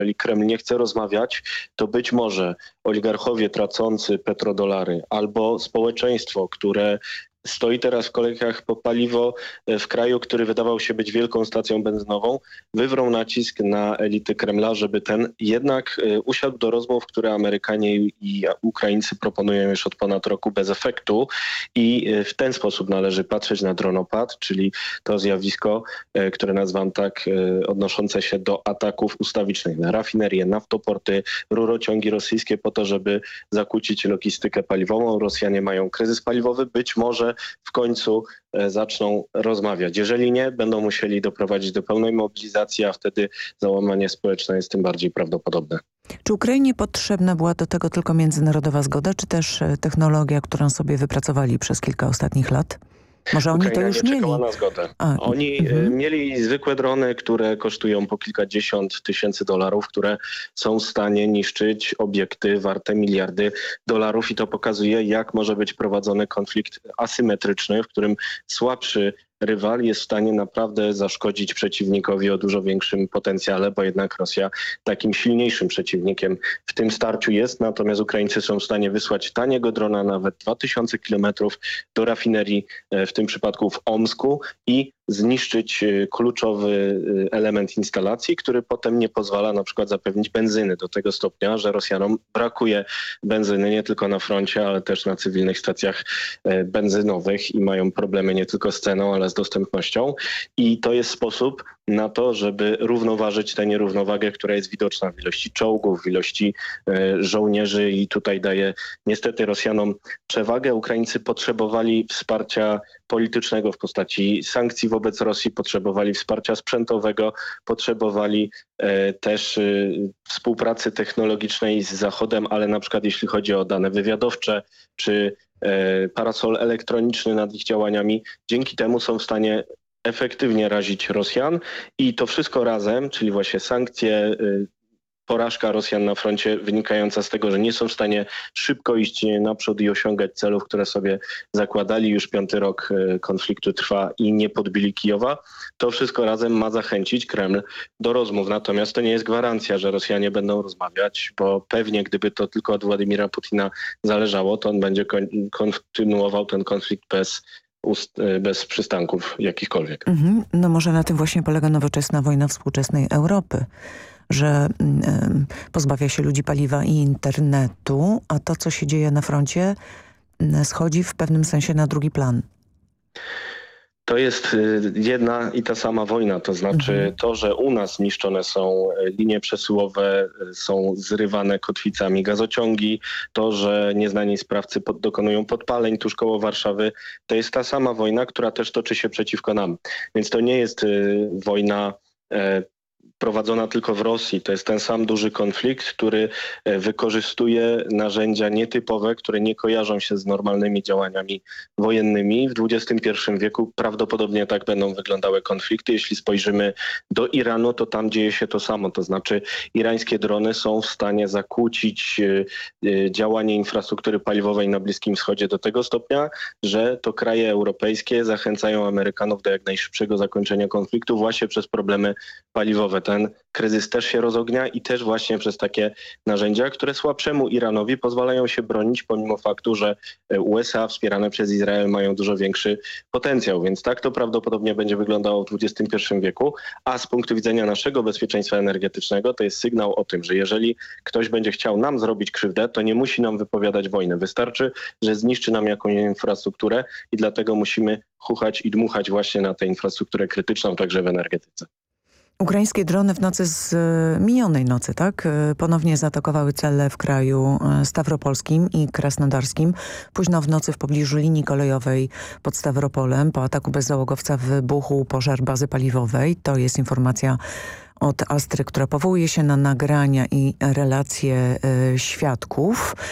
jeżeli Kreml nie chce rozmawiać, to być może oligarchowie tracący petrodolary albo społeczeństwo, które stoi teraz w kolejkach po paliwo w kraju, który wydawał się być wielką stacją benzynową, wywrą nacisk na elity Kremla, żeby ten jednak usiadł do rozmów, które Amerykanie i Ukraińcy proponują już od ponad roku bez efektu. I w ten sposób należy patrzeć na dronopad, czyli to zjawisko, które nazwam tak, odnoszące się do ataków ustawicznych na rafinerie, naftoporty, rurociągi rosyjskie po to, żeby zakłócić logistykę paliwową. Rosjanie mają kryzys paliwowy, być może w końcu zaczną rozmawiać. Jeżeli nie, będą musieli doprowadzić do pełnej mobilizacji, a wtedy załamanie społeczne jest tym bardziej prawdopodobne. Czy Ukrainie potrzebna była do tego tylko międzynarodowa zgoda, czy też technologia, którą sobie wypracowali przez kilka ostatnich lat? Może oni Ukraina to już nie mieli? czekała na zgodę. Oni mieli zwykłe drony, które kosztują po kilkadziesiąt tysięcy dolarów, które są w stanie niszczyć obiekty warte miliardy dolarów i to pokazuje, jak może być prowadzony konflikt asymetryczny, w którym słabszy rywal jest w stanie naprawdę zaszkodzić przeciwnikowi o dużo większym potencjale, bo jednak Rosja takim silniejszym przeciwnikiem w tym starciu jest. Natomiast Ukraińcy są w stanie wysłać taniego drona, nawet 2000 kilometrów do rafinerii, w tym przypadku w Omsku, i zniszczyć kluczowy element instalacji, który potem nie pozwala na przykład zapewnić benzyny do tego stopnia, że Rosjanom brakuje benzyny nie tylko na froncie, ale też na cywilnych stacjach benzynowych i mają problemy nie tylko z ceną, ale z dostępnością. I to jest sposób na to, żeby równoważyć tę nierównowagę, która jest widoczna w ilości czołgów, w ilości żołnierzy i tutaj daje niestety Rosjanom przewagę. Ukraińcy potrzebowali wsparcia politycznego w postaci sankcji wobec Rosji, potrzebowali wsparcia sprzętowego, potrzebowali też współpracy technologicznej z Zachodem, ale na przykład jeśli chodzi o dane wywiadowcze czy parasol elektroniczny nad ich działaniami, dzięki temu są w stanie efektywnie razić Rosjan i to wszystko razem, czyli właśnie sankcje, porażka Rosjan na froncie wynikająca z tego, że nie są w stanie szybko iść naprzód i osiągać celów, które sobie zakładali. Już 5. rok konfliktu trwa i nie podbili Kijowa. To wszystko razem ma zachęcić Kreml do rozmów. Natomiast to nie jest gwarancja, że Rosjanie będą rozmawiać, bo pewnie gdyby to tylko od Władimira Putina zależało, to on będzie kontynuował ten konflikt bez przystanków jakichkolwiek. No może na tym właśnie polega nowoczesna wojna współczesnej Europy, że pozbawia się ludzi paliwa i internetu, a to, co się dzieje na froncie, schodzi w pewnym sensie na drugi plan. To jest jedna i ta sama wojna, to znaczy to, że u nas niszczone są linie przesyłowe, są zrywane kotwicami gazociągi, to, że nieznani sprawcy dokonują podpaleń tuż koło Warszawy, to jest ta sama wojna, która też toczy się przeciwko nam. Więc to nie jest wojna prowadzona tylko w Rosji. To jest ten sam duży konflikt, który wykorzystuje narzędzia nietypowe, które nie kojarzą się z normalnymi działaniami wojennymi. W XXI wieku prawdopodobnie tak będą wyglądały konflikty. Jeśli spojrzymy do Iranu, to tam dzieje się to samo. To znaczy irańskie drony są w stanie zakłócić działanie infrastruktury paliwowej na Bliskim Wschodzie do tego stopnia, że to kraje europejskie zachęcają Amerykanów do jak najszybszego zakończenia konfliktu właśnie przez problemy paliwowe. Ten kryzys też się rozognia i też właśnie przez takie narzędzia, które słabszemu Iranowi pozwalają się bronić, pomimo faktu, że USA wspierane przez Izrael mają dużo większy potencjał. Więc tak to prawdopodobnie będzie wyglądało w XXI wieku, a z punktu widzenia naszego bezpieczeństwa energetycznego to jest sygnał o tym, że jeżeli ktoś będzie chciał nam zrobić krzywdę, to nie musi nam wypowiadać wojny. Wystarczy, że zniszczy nam jakąś infrastrukturę i dlatego musimy chuchać i dmuchać właśnie na tę infrastrukturę krytyczną, także w energetyce. Ukraińskie drony w nocy z minionej nocy, tak? Ponownie zaatakowały cele w kraju stawropolskim i krasnodarskim. Późno w nocy w pobliżu linii kolejowej pod Stawropolem po ataku bezzałogowca wybuchł pożar bazy paliwowej. To jest informacja od Astry, która powołuje się na nagrania i relacje świadków.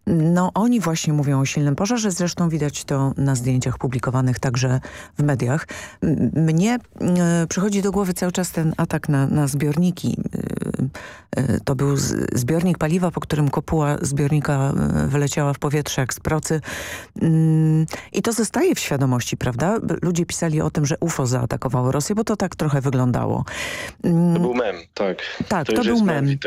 No oni właśnie mówią o silnym pożarze, zresztą widać to na zdjęciach publikowanych także w mediach. Mnie przychodzi do głowy cały czas ten atak na zbiorniki. To był zbiornik paliwa, po którym kopuła zbiornika wyleciała w powietrze jak z procy. I to zostaje w świadomości, prawda? Ludzie pisali o tym, że UFO zaatakowało Rosję, bo to tak trochę wyglądało. To był mem, tak. Tak, to był mem.